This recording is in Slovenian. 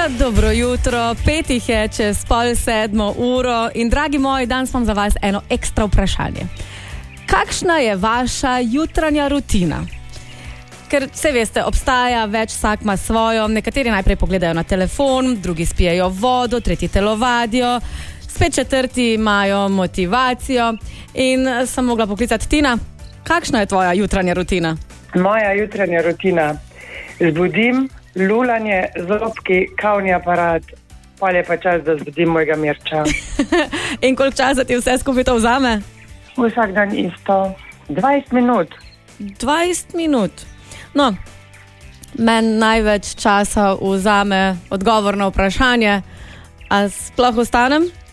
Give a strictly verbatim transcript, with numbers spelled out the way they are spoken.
dobro jutro, pet jih je čez pol sedmo uro in dragi moji, danes imam za vas eno ekstra vprašanje. Kakšna je vaša jutranja rutina? Ker vse veste, obstaja več, vsak ima svojo, nekateri najprej pogledajo na telefon, drugi spijejo vodo, tretji telovadijo, spet četrti imajo motivacijo in sem mogla poklicati Tina. Kakšna je tvoja jutranja rutina? Moja jutranja rutina. Zbudim, lulanje, zobki, kavni aparat, pa je pa čas, da zbudim mojega Mirča. In koliko časa ti vse skupaj to vzame? Vsak dan isto. dvajset minut. dvajset minut. No, meni največ časa vzame odgovor na vprašanje, a sploh ostanem?